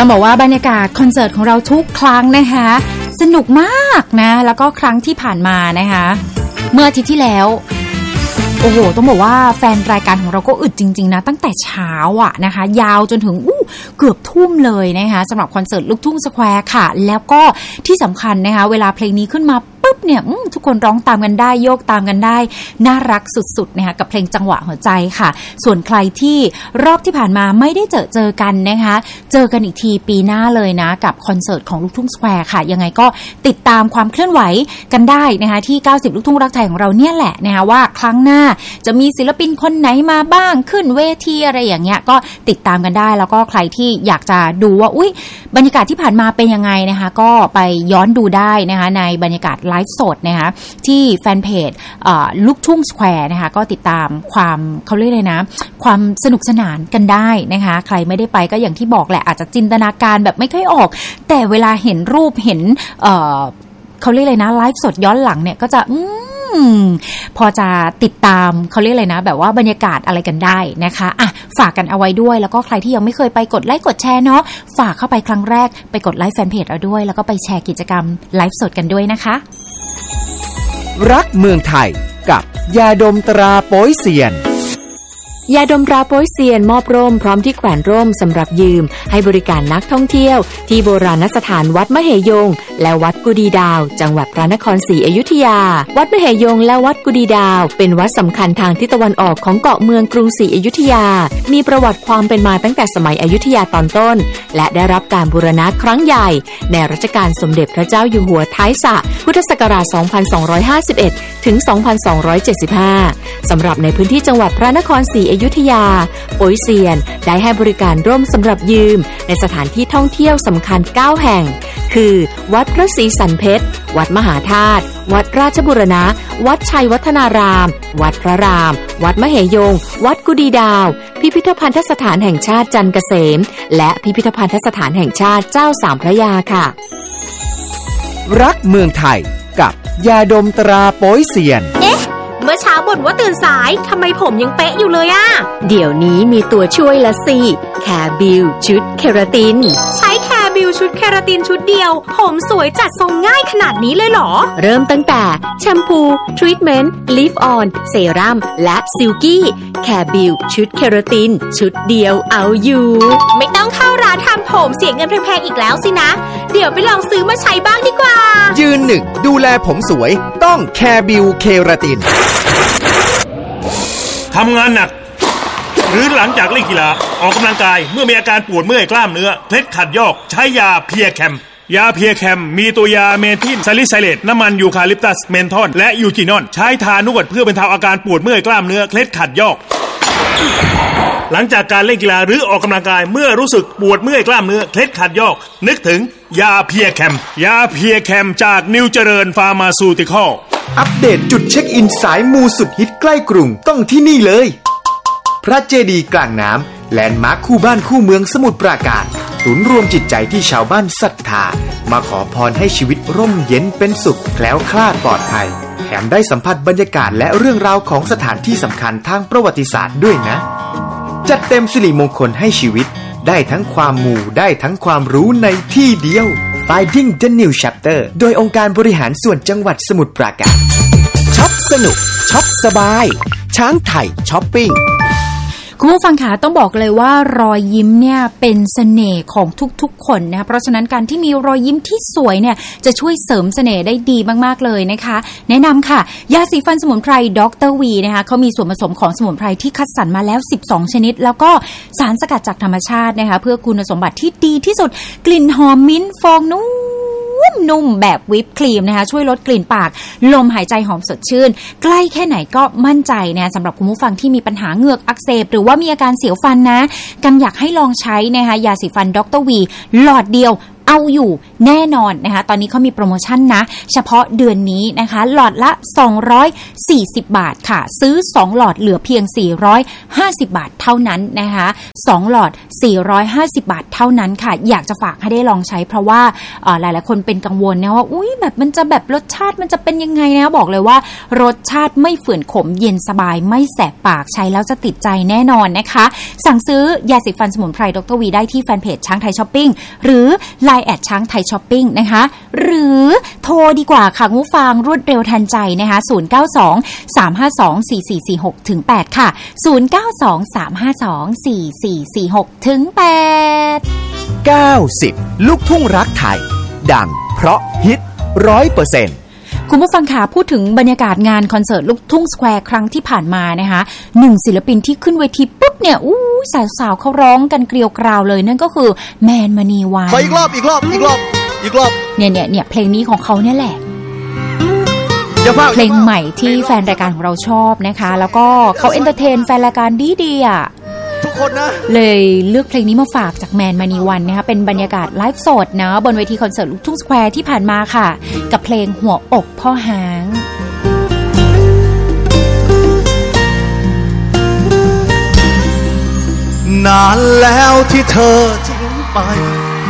ต้องบอกว่าบรรยากาศคอนเสิร์ตของเราทุกครั้งนะคะสนุกมากนะแล้วก็ครั้งที่ผ่านมานะคะเมื่ออาทิตย์ที่แล้วโอ้โหต้องบอกว่าแฟนรายการของเราก็อึดจริงๆนะตั้งแต่เช้าอะนะคะยาวจนถึงเกือบทุ่มเลยนะคะสำหรับคอนเสิร์ตลูกทุ่งสแควร์ค่ะแล้วก็ที่สำคัญนะคะเวลาเพลงนี้ขึ้นมาปุ๊บเนี่ยทุกคนร้องตามกันได้โยกตามกันได้น่ารักสุดๆนะคะกับเพลงจังหวะหัวใจค่ะส่วนใครที่รอบที่ผ่านมาไม่ได้เจอกันนะคะเจอกันอีกทีปีหน้าเลยนะกับคอนเสิร์ตของลูกทุ่งสแควร์ค่ะยังไงก็ติดตามความเคลื่อนไหวกันได้นะคะที่90ลูกทุ่งรักไทยของเราเนี่ยแหละนะคะว่าครั้งหน้าจะมีศิลปินคนไหนมาบ้างขึ้นเวทีอะไรอย่างเงี้ยก็ติดตามกันได้แล้วก็ใครที่อยากจะดูว่าบรรยากาศที่ผ่านมาเป็นยังไงนะคะก็ไปย้อนดูได้นะคะในบรรยากาศไลฟ์สดนะคะที่แฟนเพจลูกทุ่งสแควร์นะคะก็ติดตามความเขาเรียกเลยนะความสนุกสนานกันได้นะคะใครไม่ได้ไปก็อย่างที่บอกแหละอาจจะจินตนาการแบบไม่ค่อยออกแต่เวลาเห็นรูปเห็นเขาเรียกเลยนะไลฟ์สดย้อนหลังเนี่ยก็จะพอจะติดตามเขาเรียกอะไรนะแบบว่าบรรยากาศอะไรกันได้นะคะอ่ะฝากกันเอาไว้ด้วยแล้วก็ใครที่ยังไม่เคยไปกดไลค์กดแชร์เนาะฝากเข้าไปครั้งแรกไปกดไลค์แฟนเพจเราด้วยแล้วก็ไปแชร์กิจกรรมไลฟ์สดกันด้วยนะคะรักเมืองไทยกับยาดมตราโป๊ยเซียนยาดมตราโป๊ยเซียนมอบร่มพร้อมที่แขวนร่มสำหรับยืมให้บริการนักท่องเที่ยวที่โบราณสถานวัดมเหยงและวัดกุดีดาวจังหวัดพระนครศรีอยุธยาวัดมเหยงและวัดกุดีดาวเป็นวัดสำคัญทางทิศตะวันออกของเกาะเมืองกรุงศรีอยุธยามีประวัติความเป็นมาตั้งแต่สมัยอยุธยาตอนต้นและได้รับการบูรณะครั้งใหญ่ในรัชกาลสมเด็จพระเจ้าอยู่หัวท้ายสระพุทธศักราช 2251 ถึง 2275 สำหรับในพื้นที่จังหวัดพระนครศรีอยุธยาโป๊ยเซียนได้ให้บริการร่มสำหรับยืมในสถานที่ท่องเที่ยวสำคัญ9แห่งคือวัดพระศรีสันเพชรวัดมหาธาตุวัดราชบูรณะวัดชัยวัฒนารามวัดพระรามวัดมเหยงวัดกุดีดาวพิพิธภัณฑสถานแห่งชาติจันทร์เกษมและพิพิธภัณฑสถานแห่งชาติเจ้าสามพระยาค่ะรักเมืองไทยกับยาดมตราโป๊ยเซียนเมื่อเช้าบ่นว่าตื่นสายทำไมผมยังเป๊ะอยู่เลยอะเดี๋ยวนี้มีตัวช่วยละสิแคร์บิวชุดเคราตินใช้แคร์บิวชุดเคราตินชุดเดียวผมสวยจัดทรงง่ายขนาดนี้เลยเหรอเริ่มตั้งแต่แชมพูทรีทเมนต์ลิฟออนเซรั่มและซิลกี้แคร์บิวชุดเคราตินชุดเดียวเอาอยู่ไม่ต้องเข้าร้านทำผมเสียเงินแพงๆอีกแล้วสินะเดี๋ยวไปลองซื้อมาใช้บ้างดีกว่ายืนหนึ่งดูแลผมสวยต้องแคร์บิวเคราตินทำงานหนักหรือหลังจากเล่นกีฬาออกกำลังกายเมื่อมีอาการปวดเมื่อยกล้ามเนื้อเคล็ดขัดยอกใช้ยาเพียแคมยาเพียแคมมีตัวยาเมทิลซาลิไซเลตน้ำมันยูคาลิปตัสเมนทอลและยูจินอนใช้ทานวดเพื่อบรรเทาอาการปวดเมื่อยกล้ามเนื้อเคล็ดขัดยอกหลังจากการเล่นกีฬาหรือออกกำลังกายเมื่อรู้สึกปวดเมื่อยกล้ามเนื้อเคล็ดขัดยอกนึกถึงยาเพียแคมยาเพียแคมจากนิวเจริญฟาร์มาซูติคอลอัปเดตจุดเช็คอินสายมูสุดฮิตใกล้กรุงต้องที่นี่เลยพระเจดีย์กลางน้ำแลนด์มาร์คคู่บ้านคู่เมืองสมุทรปราการศูนย์รวมจิตใจที่ชาวบ้านศรัทธามาขอพรให้ชีวิตร่มเย็นเป็นสุขแคล้วคลาดปลอดภัยแถมได้สัมผัสบรรยากาศและเรื่องราวของสถานที่สำคัญทางประวัติศาสตร์ด้วยนะจัดเต็มสิริมงคลให้ชีวิตได้ทั้งความมูได้ทั้งความรู้ในที่เดียว Finding the New Chapter โดยองค์การบริหารส่วนจังหวัดสมุทรปราการช็อปสนุกช็อปสบายช้างไทยช้อปปิ้งคุณผู้ฟังคะต้องบอกเลยว่ารอยยิ้มเนี่ยเป็นเสน่ห์ของทุกๆคนนะคะเพราะฉะนั้นการที่มีรอยยิ้มที่สวยเนี่ยจะช่วยเสริมเสน่ห์ได้ดีมากๆเลยนะคะแนะนำค่ะยาสีฟันสมุนไพรดร.วีนะคะเขามีส่วนผสมของสมุนไพรที่คัดสรรมาแล้ว12ชนิดแล้วก็สารสกัดจากธรรมชาตินะคะเพื่อคุณสมบัติที่ดีที่สุดกลิ่นหอมมิ้นท์ฟองนุ่มแบบวิปครีมนะคะช่วยลดกลิ่นปากลมหายใจหอมสดชื่นใกล้แค่ไหนก็มั่นใจนะสำหรับคุณผู้ฟังที่มีปัญหาเหงือกอักเสบหรือว่ามีอาการเสียวฟันนะกันอยากให้ลองใช้นะคะยาสีฟันดร.วีหลอดเดียวเอาอยู่แน่นอนนะคะตอนนี้เขามีโปรโมชั่นนะเฉพาะเดือนนี้นะคะหลอดละ240 บาทค่ะซื้อ2หลอดเหลือเพียง450 บาทเท่านั้นนะคะ2หลอด450 บาทเท่านั้นค่ะอยากจะฝากให้ได้ลองใช้เพราะว่าหลายๆคนเป็นกังวลนะว่าอุ๊ยแบบมันจะแบบรสชาติมันจะเป็นยังไงนะบอกเลยว่ารสชาติไม่ฝืนขมเย็นสบายไม่แสบปากใช้แล้วจะติดใจแน่นอนนะคะสั่งซื้อยาสีฟันสมุนไพรดร.วีได้ที่แฟนเพจช้างไทยช้อปปิ้งหรือ LINE แอดช้างไทยช้อปปิ้งนะคะหรือโทรดีกว่าค่ะงูฟังรวดเร็วทันใจนะคะ092-352-4446-8 ค่ะ092-352-4446-8 90 ลูกทุ่งรักไทยดังเพราะฮิต 100% คุณผู้ฟังค่ะพูดถึงบรรยากาศงานคอนเสิร์ตลูกทุ่งสแควร์ครั้งที่ผ่านมานะคะ1ศิลปินที่ขึ้นเวทีปุ๊บเนี่ยสาวๆเขาร้องกันเกลียวกราวเลยนั่นก็คือแมนมณีวันขออีกรอบเนี่ยเพลงนี้ของเขาเนี่ยแหละเพลงใหม่ที่แฟนรายการของเราชอบนะคะแล้วก็เขาเอนเตอร์เทนแฟนรายการดีๆอ่ะทุกคนนะเลยเลือกเพลงนี้มาฝากจากแมนมณีวันนะคะเป็นบรรยากาศไลฟ์สดนะบนเวทีคอนเสิร์ตลูกทุ่งสแควร์ที่ผ่านมาค่ะกับเพลงหัวอกพ่อหางนานแล้วที่เธอทิ้งไป